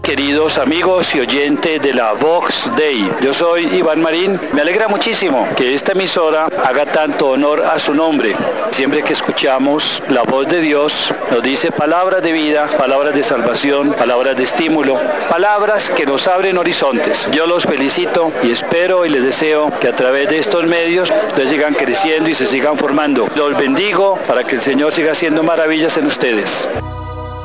queridos amigos y oyentes de la Vox Dei. Yo soy Iván Marín. Me alegra muchísimo que esta emisora haga tanto honor a su nombre. Siempre que escuchamos la voz de Dios, nos dice palabras de vida, palabras de salvación, palabras de estímulo, palabras que nos abren horizontes. Yo los felicito y espero y les deseo que a través de estos medios ustedes sigan creciendo y se sigan formando. Los bendigo para que el Señor siga haciendo maravillas en ustedes.